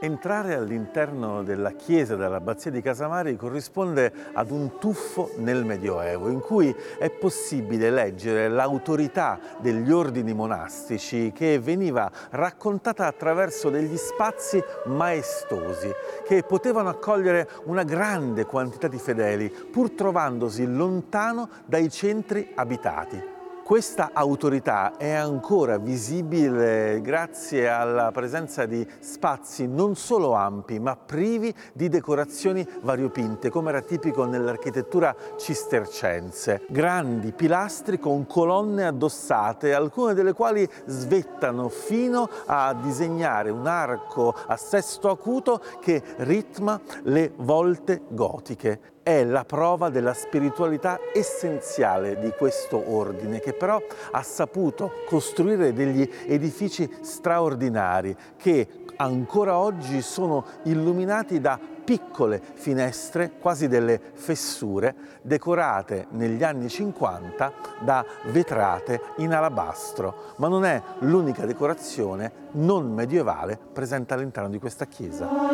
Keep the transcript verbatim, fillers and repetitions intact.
Entrare all'interno della chiesa dell'abbazia di Casamari corrisponde ad un tuffo nel Medioevo, in cui è possibile leggere l'autorità degli ordini monastici che veniva raccontata attraverso degli spazi maestosi, che potevano accogliere una grande quantità di fedeli, pur trovandosi lontano dai centri abitati. Questa autorità è ancora visibile grazie alla presenza di spazi non solo ampi, ma privi di decorazioni variopinte, come era tipico nell'architettura cistercense. Grandi pilastri con colonne addossate, alcune delle quali svettano fino a disegnare un arco a sesto acuto che ritma le volte gotiche. È la prova della spiritualità essenziale di questo ordine, che però ha saputo costruire degli edifici straordinari che ancora oggi sono illuminati da piccole finestre, quasi delle fessure, decorate negli anni cinquanta da vetrate in alabastro. Ma non è l'unica decorazione non medievale presente all'interno di questa chiesa.